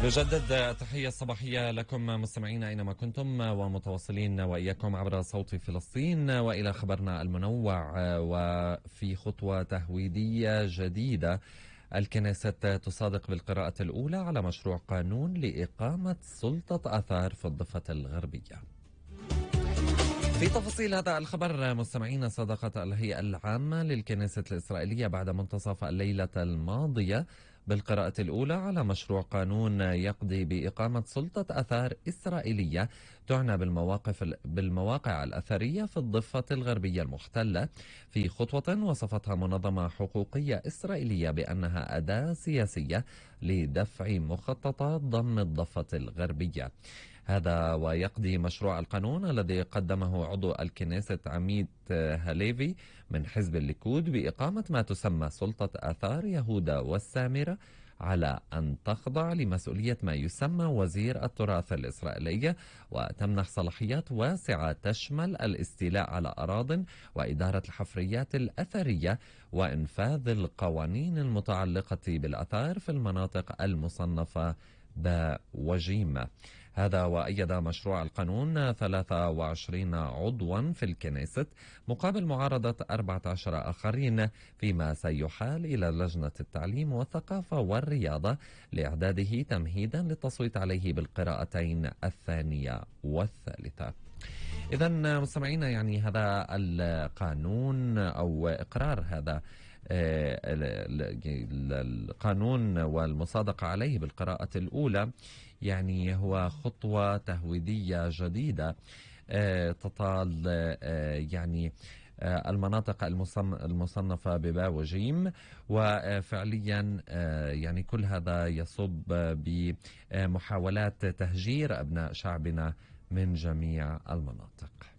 نجدد تحية صباحية لكم مستمعين أينما كنتم، ومتواصلين وإياكم عبر صوت فلسطين وإلى خبرنا المنوع. وفي خطوة تهويدية جديدة، الكنيست تصادق بالقراءة الأولى على مشروع قانون لإقامة سلطة آثار في الضفة الغربية. في تفاصيل هذا الخبر مستمعين، صادقت الهيئة العامة للكنيست الإسرائيلية بعد منتصف الليلة الماضية بالقراءة الأولى على مشروع قانون يقضي بإقامة سلطة آثار إسرائيلية تعنى بالمواقع الأثرية في الضفة الغربية المحتلة، في خطوة وصفتها منظمة حقوقية إسرائيلية بأنها أداة سياسية لدفع مخططات ضم الضفة الغربية. هذا ويقضي مشروع القانون الذي قدمه عضو الكنيست عميد هاليفي من حزب الليكود بإقامة ما تسمى سلطة آثار يهودا والسامرة على أن تخضع لمسؤولية ما يسمى وزير التراث الإسرائيلي، وتمنح صلاحيات واسعة تشمل الاستيلاء على أراضٍ وإدارة الحفريات الأثرية وإنفاذ القوانين المتعلقة بالآثار في المناطق المصنفة بوجيم. هذا وأيد مشروع القانون 23 عضوا في الكنيست مقابل معارضة 14 آخرين، فيما سيحال إلى لجنة التعليم والثقافة والرياضة لإعداده تمهيدا للتصويت عليه بالقراءتين الثانية والثالثة. إذا مستمعينا، يعني هذا القانون أو إقرار هذا القانون والمصادقة عليه بالقراءة الأولى يعني هو خطوة تهويدية جديدة تطال يعني المناطق المصنفة بباء وجيم، وفعليا يعني كل هذا يصب بمحاولات تهجير أبناء شعبنا من جميع المناطق.